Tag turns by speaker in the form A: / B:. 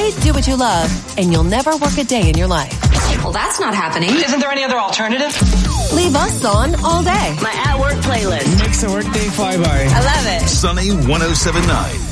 A: Enjoy, do what you love, and you'll never work a day in your life.
B: Well, that's not happening.
C: Isn't there any other alternative?
A: Leave us on all day.
B: My at-work playlist.
D: Makes the workday fly by.
B: I love it.
E: Sunny 107.9.